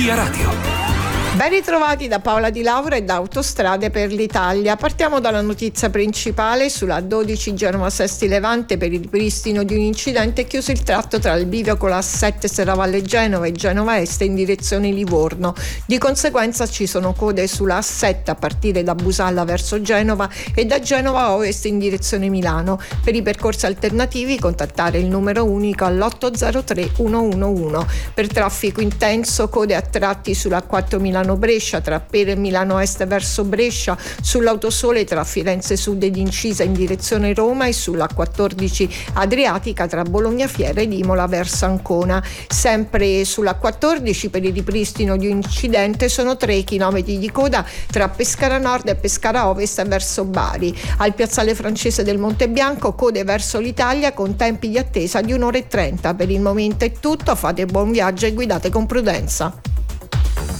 Via Radio. Ben ritrovati da Paola Di Laura e da Autostrade per l'Italia. Partiamo dalla notizia principale. Sulla 12 Genova-Sesti Levante, per il ripristino di un incidente, è chiuso il tratto tra il bivio con la A7 Serravalle Genova e Genova Est in direzione Livorno. Di conseguenza ci sono code sulla A7 a partire da Busalla verso Genova e da Genova Ovest in direzione Milano. Per i percorsi alternativi contattare il numero unico all'803 111. Per traffico intenso, code a tratti sulla 4 Milano-Brescia tra Pere e Milano Est verso Brescia, sull'Autosole tra Firenze Sud ed Incisa in direzione Roma e sulla 14 Adriatica tra Bologna Fiera ed Imola verso Ancona. Sempre sulla 14, per il ripristino di un incidente, sono 3 chilometri di coda tra Pescara Nord e Pescara Ovest verso Bari. Al piazzale francese del Monte Bianco, code verso l'Italia con tempi di attesa di 1 ora e 30. Per il momento è tutto, fate buon viaggio e guidate con prudenza.